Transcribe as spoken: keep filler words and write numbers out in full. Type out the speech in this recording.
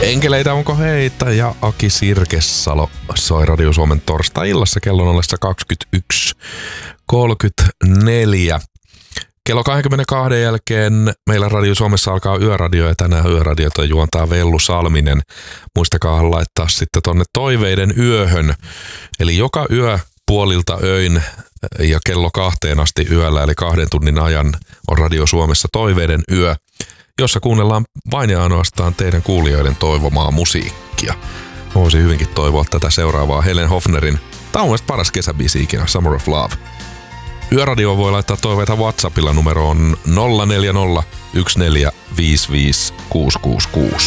Enkeleitä onko heitä ja Aki Sirkessalo soi Radio Suomen torstai-illassa kellon ollessa kaksikymmentäyksi kolmekymmentäneljä. Kello kaksikymmentäkaksi jälkeen meillä Radio Suomessa alkaa Yöradio ja tänään Yöradiota juontaa Vellu Salminen. Muistakaa laittaa sitten tonne toiveiden yöhön. Eli joka yö puolilta öin ja kello kahteen asti yöllä, eli kahden tunnin ajan on Radio Suomessa toiveiden yö, jossa kuunnellaan vain ja ainoastaan teidän kuulijoiden toivomaa musiikkia. Voisin hyvinkin toivoa tätä seuraavaa Helen Hofnerin, tämä on mielestäni paras kesäbiisi ikinä, Summer of Love. Yöradio voi laittaa toiveita WhatsAppilla, numero on nolla neljä nolla yksi neljä viisi viisi kuusi kuusi kuusi.